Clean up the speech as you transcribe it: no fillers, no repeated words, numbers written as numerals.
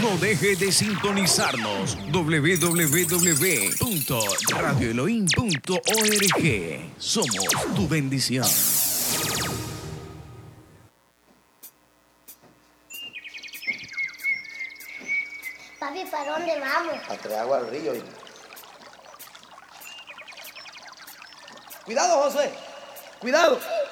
No deje de sintonizarnos. www.radioelohim.org. Somos tu bendición. Papi, ¿para dónde vamos? A traer agua al río. Cuidado, José. Cuidado.